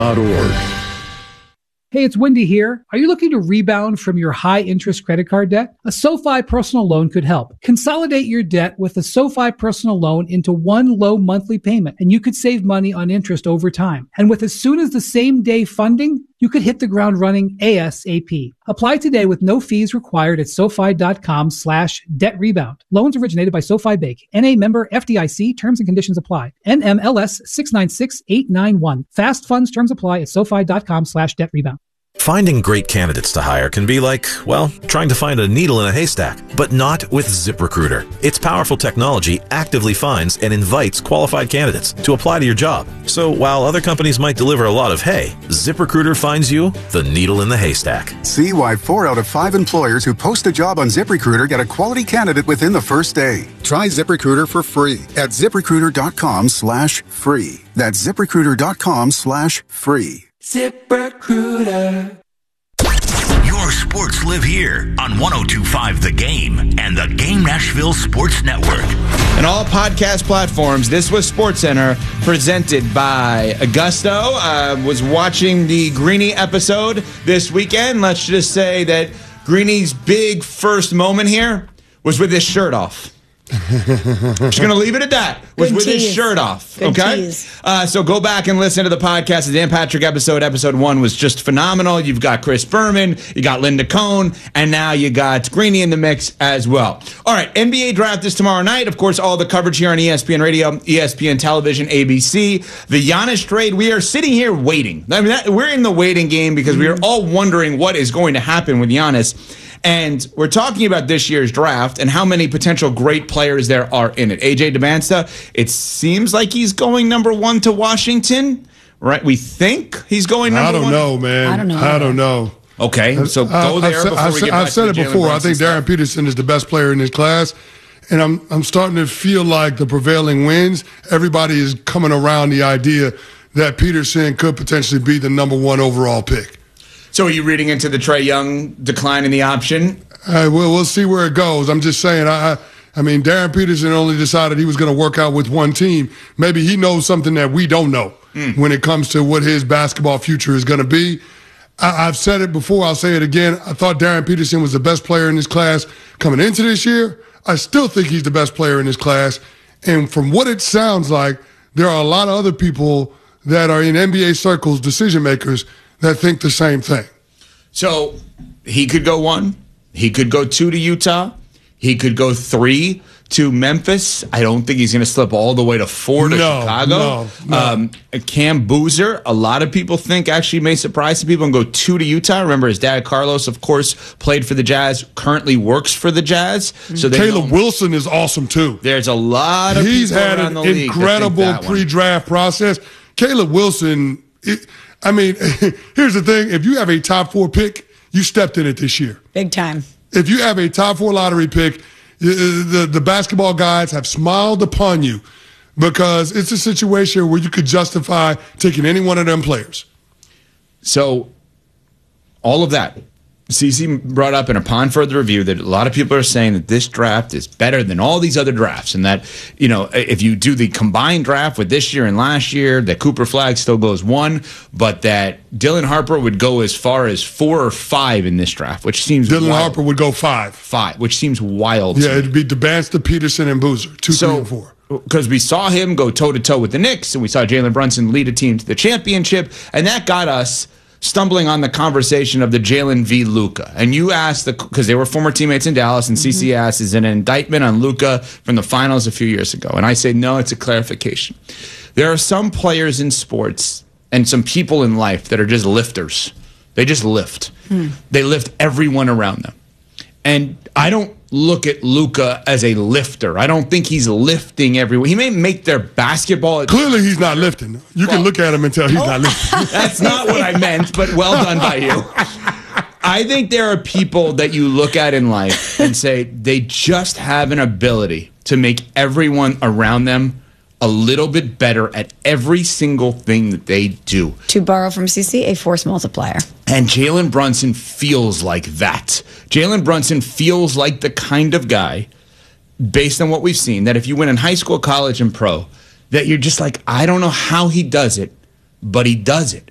Hey, it's Wendy here. Are you looking to rebound from your high-interest credit card debt? A SoFi personal loan could help. Consolidate your debt with a SoFi personal loan into one low monthly payment, and you could save money on interest over time. And with as soon as the same day funding, you could hit the ground running ASAP. Apply today with no fees required at SoFi.com/debt rebound. Loans originated by SoFi Bank. NA member FDIC. Terms and conditions apply. NMLS 696891. Fast funds terms apply at SoFi.com/debt rebound. Finding great candidates to hire can be like, well, trying to find a needle in a haystack, but not with ZipRecruiter. Its powerful technology actively finds and invites qualified candidates to apply to your job. So while other companies might deliver a lot of hay, ZipRecruiter finds you the needle in the haystack. See why 4 out of 5 employers who post a job on ZipRecruiter get a quality candidate within the first day. Try ZipRecruiter for free at ZipRecruiter.com/free. That's ZipRecruiter.com/free. ZipRecruiter. Your sports live here on 102.5 The Game and the Game Nashville Sports Network. And all podcast platforms, this was SportsCenter presented by Augusto. Was watching the Greeny episode this weekend. Let's just say that Greeny's big first moment here was with his shirt off. Just going to leave it at that. Was with his shirt off. Good okay? So go back and listen to the podcast. The Dan Patrick episode. Episode 1 was just phenomenal. You've got Chris Berman. You got Linda Cohn. And now you got Greeny in the mix as well. All right. NBA draft is tomorrow night. Of course, all the coverage here on ESPN Radio, ESPN Television, ABC. The Giannis trade. We are sitting here waiting. I mean, we're in the waiting game because we are all wondering what is going to happen with Giannis. And we're talking about this year's draft and how many potential great players there are in it. AJ Demanstia, it seems like he's going number 1 to Washington, right? We think he's going number 1. I don't know, man. I don't know. Okay, so go there before we get back I've said it before. I think Darren Peterson is the best player in his class. And I'm starting to feel like the prevailing winds. Everybody is coming around the idea that Peterson could potentially be the number 1 overall pick. So are you reading into the Trae Young decline in the option? We'll see where it goes. I'm just saying, I mean, Darren Peterson only decided he was going to work out with one team. Maybe he knows something that we don't know when it comes to what his basketball future is going to be. I've said it before. I'll say it again. I thought Darren Peterson was the best player in his class coming into this year. I still think he's the best player in his class. And from what it sounds like, there are a lot of other people that are in NBA circles, decision makers, that think the same thing. So he could go 1. He could go 2 to Utah. He could go 3 to Memphis. I don't think he's going to slip all the way to 4 to Chicago. No. Cam Boozer, a lot of people think actually may surprise some people and go 2 to Utah. Remember, his dad, Carlos, of course, played for the Jazz, currently works for the Jazz. So Caleb Wilson is awesome, too. There's a lot of He's people had around the an league incredible pre-draft process. Caleb Wilson... here's the thing. If you have a top 4 pick, you stepped in it this year. Big time. If you have a top 4 lottery pick, the basketball guys have smiled upon you because it's a situation where you could justify taking any one of them players. So all of that, CC brought up, and upon further review, that a lot of people are saying that this draft is better than all these other drafts, and that, you know, if you do the combined draft with this year and last year, that Cooper Flagg still goes 1, but that Dylan Harper would go as far as 4 or 5 in this draft, which seems Dylan wild. Harper would go 5. 5, which seems wild. Yeah, it'd be Demanstia, Peterson, and Boozer, 2, 3, and 4. Because we saw him go toe-to-toe with the Knicks, and we saw Jalen Brunson lead a team to the championship, and that got us stumbling on the conversation of the Jalen v. Luka. And you asked, because they were former teammates in Dallas, and CC asked, is it an indictment on Luka from the finals a few years ago? And I say, no, it's a clarification. There are some players in sports and some people in life that are just lifters. They just lift. They lift everyone around them. And I don't look at Luka as a lifter. I don't think he's lifting everyone. He may make their basketball. Clearly, he's not lifting. You can look at him and tell he's not lifting. That's not what I meant, but well done by you. I think there are people that you look at in life and say they just have an ability to make everyone around them a little bit better at every single thing that they do. To borrow from CC, a force multiplier. And Jalen Brunson feels like that. Jalen Brunson feels like the kind of guy, based on what we've seen, that if you win in high school, college, and pro, that you're just like, I don't know how he does it, but he does it.